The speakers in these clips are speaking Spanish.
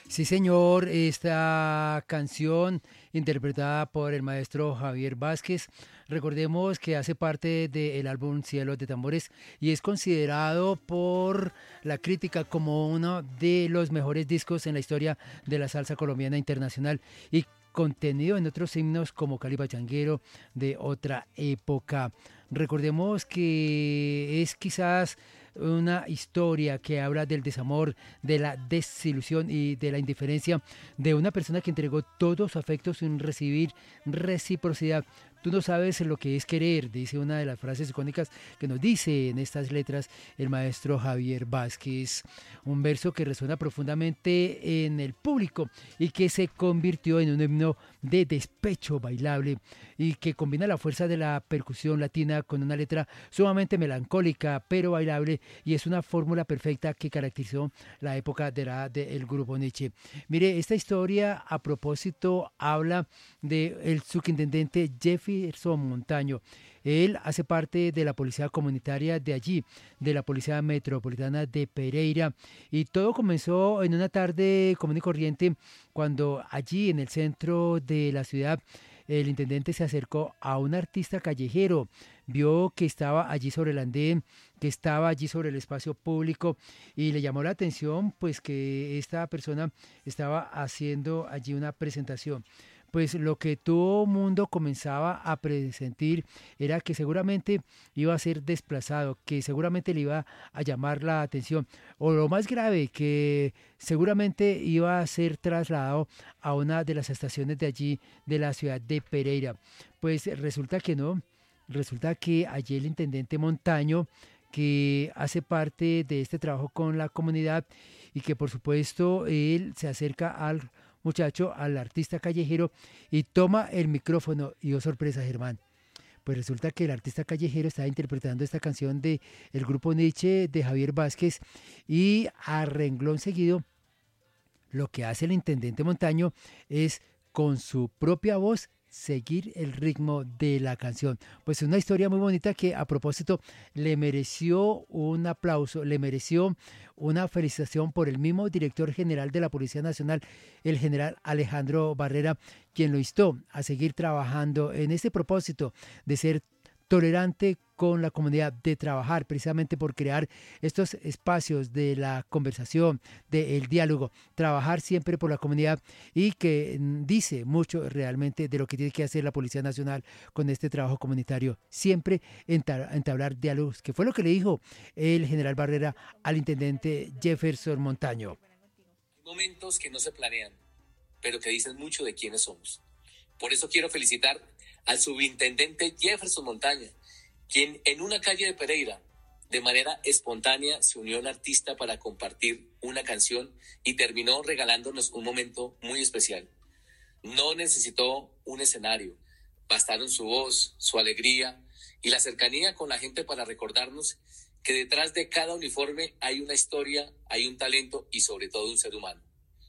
Sí, señor, esta canción interpretada por el maestro Javier Vázquez, recordemos que hace parte del álbum Cielo de Tambores y es considerado por la crítica como uno de los mejores discos en la historia de la salsa colombiana internacional y contenido en otros himnos como Cali Pachanguero de otra época. Recordemos que es quizás una historia que habla del desamor, de la desilusión y de la indiferencia de una persona que entregó todos sus afectos sin recibir reciprocidad. Tú no sabes lo que es querer, dice una de las frases icónicas que nos dice en estas letras el maestro Javier Vázquez. Un verso que resuena profundamente en el público y que se convirtió en un himno de despecho bailable y que combina la fuerza de la percusión latina con una letra sumamente melancólica pero bailable y es una fórmula perfecta que caracterizó la época del grupo Nietzsche. Mire, esta historia a propósito habla del subintendente Jefferson Montaño. Él hace parte de la policía comunitaria de allí, de la policía metropolitana de Pereira. Y todo comenzó en una tarde común y corriente cuando allí en el centro de la ciudad el intendente se acercó a un artista callejero, vio que estaba allí sobre el andén, que estaba allí sobre el espacio público y le llamó la atención pues que esta persona estaba haciendo allí una presentación. Pues lo que todo mundo comenzaba a presentir era que seguramente iba a ser desplazado, que seguramente le iba a llamar la atención, o lo más grave, que seguramente iba a ser trasladado a una de las estaciones de allí de la ciudad de Pereira. Pues resulta que no, resulta que allí el intendente Montaño, que hace parte de este trabajo con la comunidad y que por supuesto él se acerca al muchacho, al artista callejero y toma el micrófono y oh sorpresa, Germán. Pues resulta que el artista callejero estaba interpretando esta canción de el grupo Nietzsche de Javier Vázquez y a renglón seguido lo que hace el intendente Montaño es con su propia voz seguir el ritmo de la canción. Pues es una historia muy bonita que a propósito le mereció un aplauso, le mereció una felicitación por el mismo director general de la Policía Nacional, el general Alejandro Barrera, quien lo instó a seguir trabajando en este propósito de ser tolerante con la comunidad, de trabajar precisamente por crear estos espacios de la conversación, del diálogo, trabajar siempre por la comunidad y que dice mucho realmente de lo que tiene que hacer la Policía Nacional con este trabajo comunitario, siempre entablar diálogos, que fue lo que le dijo el general Barrera al intendente Jefferson Montaño. Hay momentos que no se planean, pero que dicen mucho de quiénes somos. Por eso quiero felicitar al subintendente Jefferson Montaña, quien en una calle de Pereira, de manera espontánea, se unió a un artista para compartir una canción y terminó regalándonos un momento muy especial. No necesitó un escenario, bastaron su voz, su alegría y la cercanía con la gente para recordarnos que detrás de cada uniforme hay una historia, hay un talento y sobre todo un ser humano.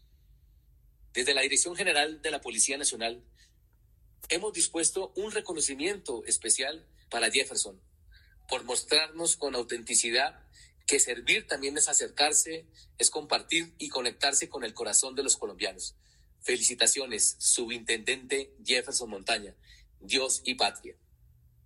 Desde la Dirección General de la Policía Nacional, hemos dispuesto un reconocimiento especial para Jefferson por mostrarnos con autenticidad que servir también es acercarse, es compartir y conectarse con el corazón de los colombianos. Felicitaciones, subintendente Jefferson Montaña. Dios y patria.